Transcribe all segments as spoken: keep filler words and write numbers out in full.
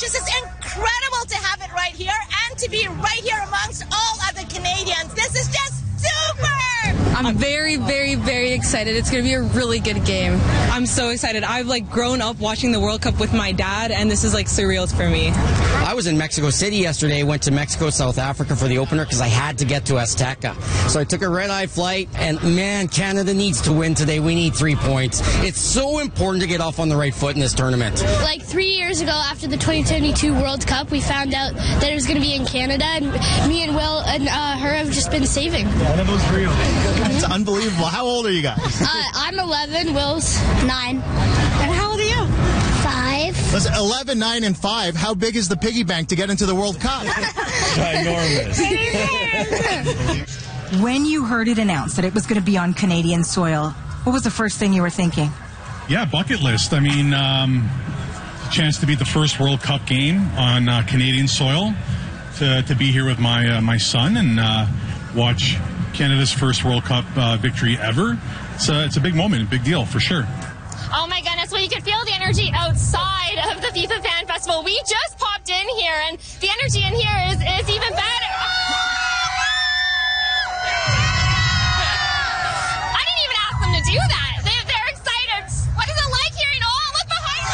This is incredible to have it right here and to be right here amongst all other Canadians. This is just super! I'm very, very, very excited. It's going to be a really good game. I'm so excited. I've like grown up watching the World Cup with my dad, and this is like surreal for me. I was in Mexico City yesterday. Went to Mexico, South Africa for the opener because I had to get to Azteca. So I took a red-eye flight, and man, Canada needs to win today. We need three points. It's so important to get off on the right foot in this tournament. Like three years ago, after the twenty twenty-two World Cup, we found out that it was going to be in Canada, and me and Will and uh, her have just been saving. One of those real. It's unbelievable. How old are you guys? Uh, I'm eleven. Will's nine. And how old are you? Five. Listen, eleven, nine, and five. How big is the piggy bank to get into the World Cup? Ginormous. When you heard it announced that it was going to be on Canadian soil, what was the first thing you were thinking? Yeah, bucket list. I mean, um, chance to be the first World Cup game on uh, Canadian soil, to, to be here with my uh, my son and uh, watch Canada's first World Cup uh, victory ever. It's a, it's a big moment, a big deal for sure. Oh my goodness, well you could feel the energy outside of the FIFA Fan Festival. We just popped in here and the energy in here is, is even better. I didn't even ask them to do that. They, they're excited. What is it like hearing, oh, look behind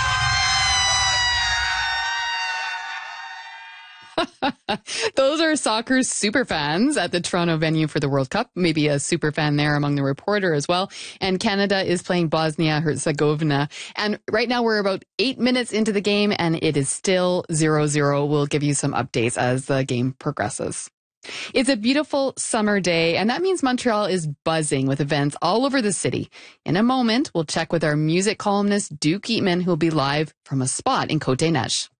you? Those are soccer super fans at the Toronto venue for the World Cup. Maybe a super fan there among the reporter as well. And Canada is playing Bosnia-Herzegovina. And right now we're about eight minutes into the game and it is still zero zero. We'll give you some updates as the game progresses. It's a beautiful summer day, and that means Montreal is buzzing with events all over the city. In a moment, we'll check with our music columnist, Duke Eatman, who'll be live from a spot in Côte-des-Neiges.